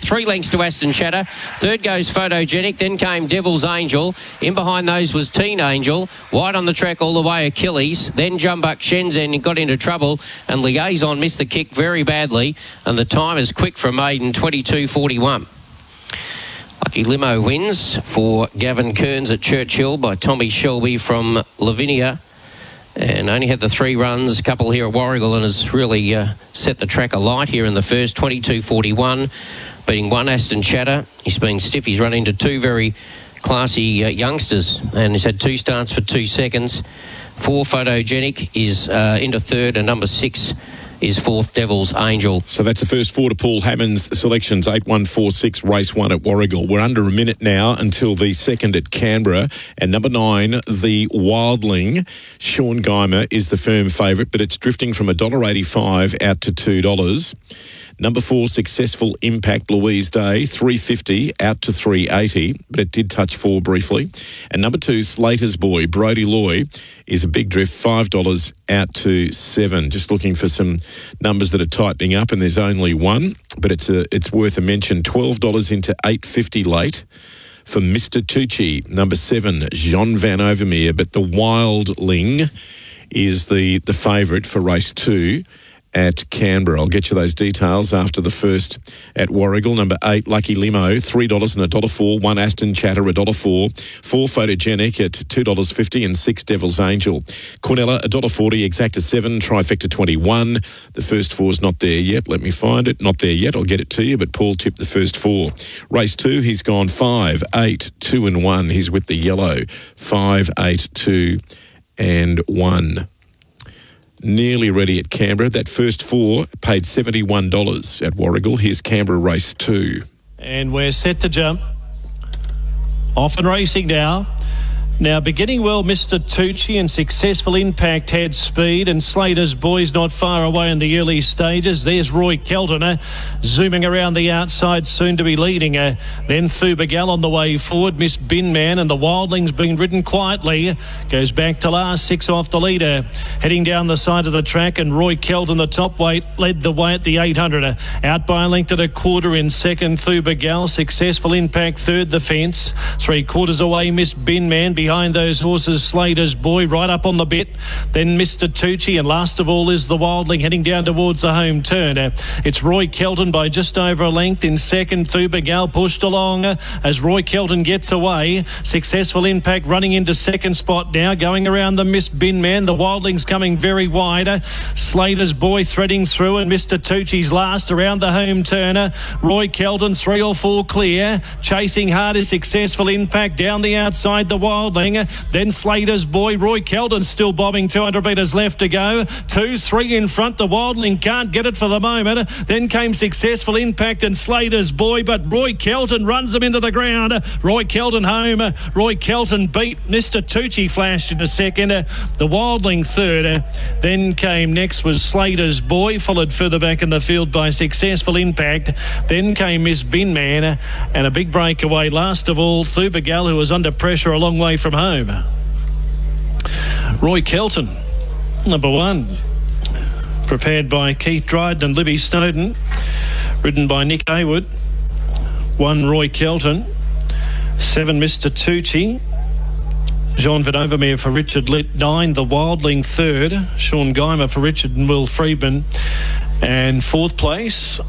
3 lengths to Aston Chatter. Third goes Photogenic. Then came Devil's Angel. In behind those was Teen Angel. Wide on the track all the way, Achilles. Then Jumbuck Shenzhen got into trouble, and Liaison missed the kick very badly, and the time is quick for Maiden, 22.41. Lucky Limo wins for Gavin Kearns at Churchill by Tommy Shelby from Lavinia, and only had the 3 runs, a couple here at Warragul, and has really set the track alight here in the first, 22.41, beating 1 Aston Chatter. He's been stiff. He's run into 2 very classy youngsters, and he's had 2 starts for 2 seconds. 4 Photogenic is into third, and number 6 is 4th Devil's Angel. So that's the first 4 to Paul Hammond's selections, 8-1-4-6, race 1 at Warragul. We're under a minute now until the second at Canberra. And number 9, the Wildling, Sean Geimer, is the firm favourite, but it's drifting from $1.85 out to $2. Number 4, Successful Impact, Louise Day, $3.50 out to $3.80, but it did touch 4 briefly. And number 2, Slater's Boy, Brody Loy, is a big drift, $5 out to $7. Just looking for some numbers that are tightening up, and there's only one, but it's worth a mention. $12 into $8.50 late for Mr. Tucci. Number 7, Jean Van Overmeer, but the Wildling is the favourite for race 2 at Canberra. I'll get you those details after the first at Warragul. Number 8, Lucky Limo, $3 and $1.04. 1 Aston Chatter, $1.04. 4 Photogenic at $2.50 and 6 Devil's Angel. Cornella, $1.40. Exacta 7, Trifecta 21. The first 4's not there yet. Let me find it. Not there yet. I'll get it to you, but Paul tipped the first 4. Race 2, he's gone 5, 8, 2 and 1. He's with the yellow. 5, 8, 2 and 1. Nearly ready at Canberra. That first 4 paid $71 at Warragul. Here's Canberra race 2. And we're set to jump. Off and racing now. Now beginning well, Mr. Tucci, and Successful Impact had speed, and Slater's Boy's not far away in the early stages. There's Roy Kelton zooming around the outside, soon to be leading. Then Thubergal on the way forward. Miss Binman, and the Wildling's been ridden quietly. Goes back to last, 6 off the leader. Heading down the side of the track, and Roy Kelton, the top weight, led the way at the 800. Out by a length at a quarter in second, Thubergal. Successful Impact third, the fence. 3/4 away, Miss Binman. Behind those horses, Slater's Boy right up on the bit. Then Mr. Tucci, and last of all is the Wildling heading down towards the home turn. It's Roy Kelton by just over a length in second. Thubergal pushed along as Roy Kelton gets away. Successful Impact running into second spot now, going around the Miss Binman. The Wildling's coming very wide. Slater's Boy threading through, and Mr. Tucci's last around the home turner. Roy Kelton 3 or 4 clear. Chasing hard is Successful Impact down the outside, the Wildling. Then Slater's Boy. Roy Kelton still bobbing, 200 metres left to go. 2, 3 in front. The Wildling can't get it for the moment. Then came Successful Impact and Slater's Boy, but Roy Kelton runs them into the ground. Roy Kelton home. Roy Kelton beat. Mr. Tucci flashed into second. The Wildling third. Then came next was Slater's Boy, followed further back in the field by Successful Impact. Then came Miss Binman, and a big breakaway last of all, Thubergal, who was under pressure a long way from home. Roy Kelton, number 1, prepared by Keith Dryden and Libby Snowden, ridden by Nick Haywood. 1 Roy Kelton, 7 Mr. Tucci, Jean Van Overmeer for Richard Litt, 9 the Wildling third, Sean Geimer for Richard and Will Friedman, and fourth place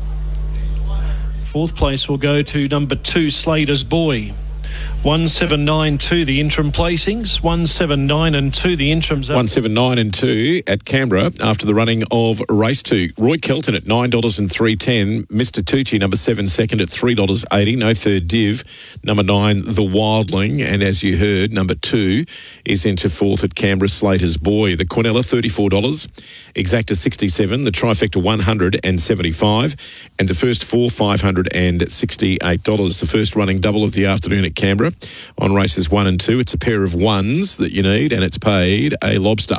will go to number 2 Slater's Boy. 179.2 the interim placings, 179 and 2 the interims. 179 and 2 at Canberra after the running of race 2. Roy Kelton at $9 and $3.10. Mr. Tucci, number 7, second at $3.80. No third div. Number 9, the Wildling. And as you heard, number 2 is into fourth at Canberra, Slater's Boy. The Cornella, $34. Exacta, $67. The Trifecta, $175. And the first 4, $568. The first running double of the afternoon at Canberra on races 1 and 2. It's a pair of 1s that you need, and it's paid a lobster.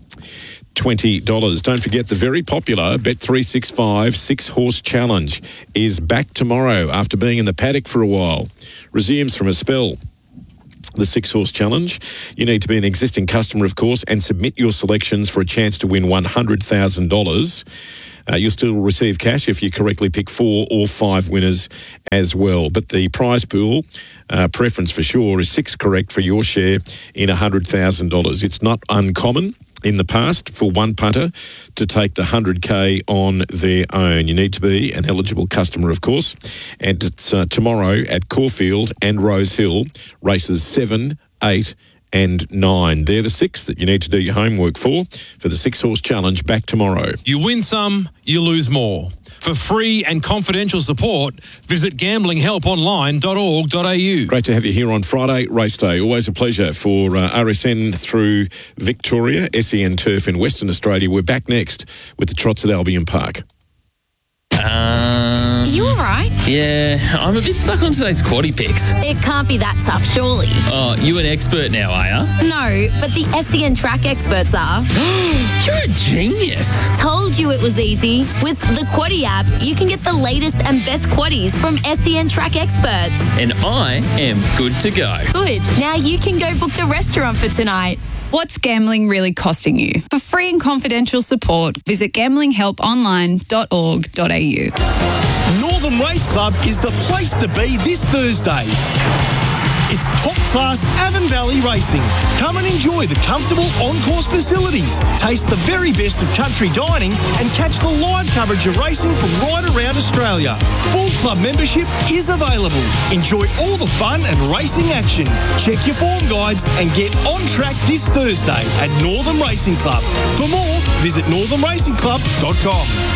$20. Don't forget the very popular Bet365 6-Horse Challenge is back tomorrow after being in the paddock for a while. Resumes from a spell. The 6-Horse Challenge. You need to be an existing customer, of course, and submit your selections for a chance to win $100,000. You'll still receive cash if you correctly pick 4 or 5 winners as well. But the prize pool preference for sure is 6 correct for your share in $100,000. It's not uncommon in the past for one punter to take the 100K on their own. You need to be an eligible customer, of course. And it's tomorrow at Caulfield and Rose Hill, races 7, 8 and 9. They're the 6 that you need to do your homework for the 6-horse challenge back tomorrow. You win some, you lose more. For free and confidential support, visit gamblinghelponline.org.au. Great to have you here on Friday, race day. Always a pleasure for RSN through Victoria, SEN Turf in Western Australia. We're back next with the Trots at Albion Park. Are you all right? Yeah, I'm a bit stuck on today's quaddie picks. It can't be that tough, surely. Oh, you an expert now, are ya? No, but the SEN track experts are. You're a genius. Told you it was easy. With the Quaddie app, you can get the latest and best quaddies from SEN track experts. And I am good to go. Good. Now you can go book the restaurant for tonight. What's gambling really costing you? For free and confidential support, visit gamblinghelponline.org.au. Northern Race Club is the place to be this Thursday. It's top-class Avon Valley racing. Come and enjoy the comfortable on-course facilities, taste the very best of country dining and catch the live coverage of racing from right around Australia. Full club membership is available. Enjoy all the fun and racing action. Check your form guides and get on track this Thursday at Northern Racing Club. For more, visit northernracingclub.com.